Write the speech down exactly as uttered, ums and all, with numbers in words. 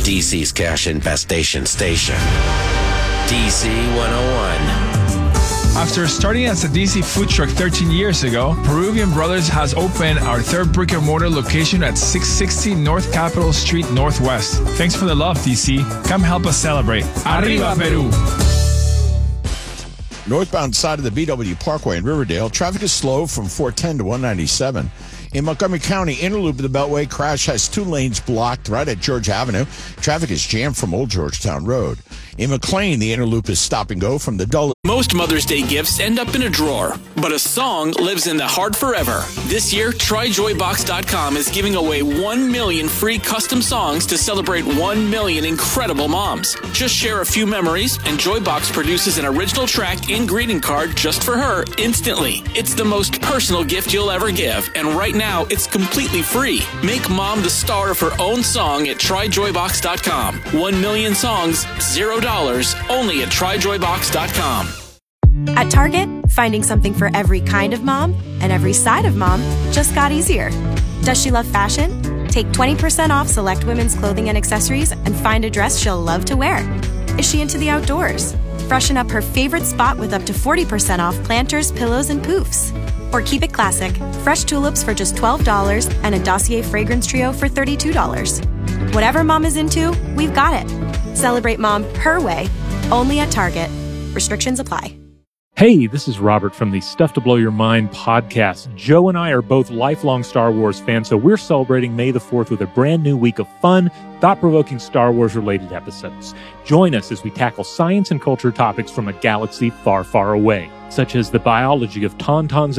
D C's cash infestation station. D C one oh one. After starting as a D C food truck thirteen years ago, Peruvian Brothers has opened our third brick-and-mortar location at six sixty North Capitol Street Northwest. Thanks for the love, D C. Come help us celebrate. Arriba, Peru! Northbound side of the B W Parkway in Riverdale, traffic is slow from four ten to one ninety-seven. In Montgomery County, inner loop of the Beltway, crash has two lanes blocked right at George Avenue. Traffic is jammed from Old Georgetown Road. In McLean, the inner loop is stop and go from the Dulles. Most Mother's Day gifts end up in a drawer, but a song lives in the heart forever. This year, try joy box dot com is giving away one million free custom songs to celebrate one million incredible moms. Just share a few memories, and Joybox produces an original track and greeting card just for her instantly. It's the most personal gift you'll ever give, and right now, it's completely free. Make mom the star of her own song at try joy box dot com. One million songs, zero dollars, only at try joy box dot com. At Target, finding something for every kind of mom and every side of mom just got easier. Does she love fashion? Take twenty percent off select women's clothing and accessories and find a dress she'll love to wear. Is she into the outdoors? Freshen up her favorite spot with up to forty percent off planters, pillows, and poofs. Or keep it classic, fresh tulips for just twelve dollars and a Dossier fragrance trio for thirty-two dollars. Whatever mom is into, we've got it. Celebrate mom her way, only at Target. Restrictions apply. Hey, this is Robert from the Stuff to Blow Your Mind podcast. Joe and I are both lifelong Star Wars fans, so we're celebrating May the fourth with a brand new week of fun, thought-provoking Star Wars-related episodes. Join us as we tackle science and culture topics from a galaxy far, far away, such as the biology of Tauntauns